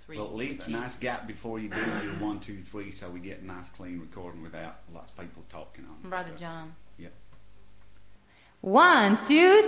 3. Well, leave a nice gap before you do your 1, 2, 3, so we get a nice clean recording without lots of people talking on it. Brother John. Yep. 1, 2,